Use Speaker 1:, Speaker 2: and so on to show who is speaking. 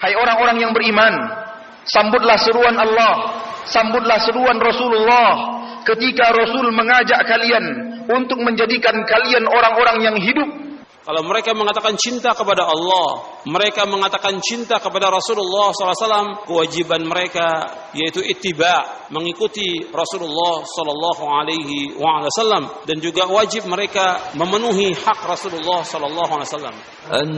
Speaker 1: Hai orang-orang yang beriman, sambutlah seruan Allah, sambutlah seruan Rasulullah ketika Rasul mengajak kalian untuk menjadikan kalian orang-orang yang hidup.
Speaker 2: Kalau mereka mengatakan cinta kepada Allah, mereka mengatakan cinta kepada Rasulullah SAW, kewajiban mereka yaitu ittiba, mengikuti Rasulullah SAW, dan juga wajib mereka memenuhi hak Rasulullah SAW.